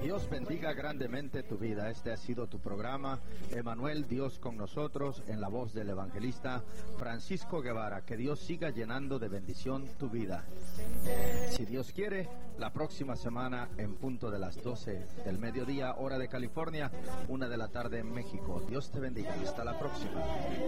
Dios bendiga grandemente tu vida. Este ha sido tu programa, Emanuel, Dios con nosotros, en la voz del evangelista Francisco Guevara. Que Dios siga llenando de bendición tu vida. Si Dios quiere, la próxima semana en punto de las 12 del mediodía, hora de California, 1 de la tarde en México. Dios te bendiga. Hasta la próxima.